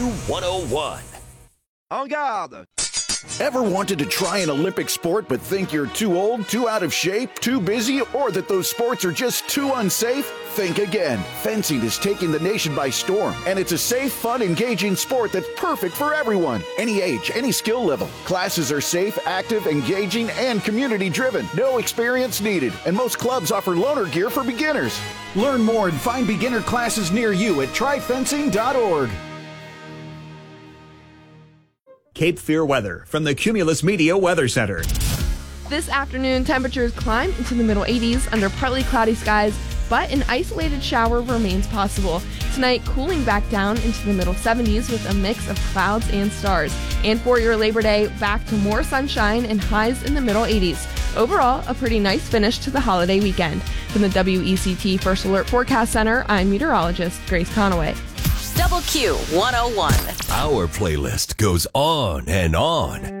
101. En garde! Ever wanted to try an Olympic sport but think you're too old, too out of shape, too busy, or that those sports are just too unsafe? Think again. Fencing is taking the nation by storm, and it's a safe, fun, engaging sport that's perfect for everyone. Any age, any skill level. Classes are safe, active, engaging, and community-driven. No experience needed, and most clubs offer loaner gear for beginners. Learn more and find beginner classes near you at tryfencing.org. Cape Fear weather from the Cumulus Media Weather Center. This afternoon, temperatures climb into the middle 80s under partly cloudy skies, but an isolated shower remains possible. Tonight, cooling back down into the middle 70s with a mix of clouds and stars. And for your Labor Day, back to more sunshine and highs in the middle 80s. Overall, a pretty nice finish to the holiday weekend. From the WECT First Alert Forecast Center, I'm meteorologist Grace Conaway. Double Q 101. Our playlist goes on and on.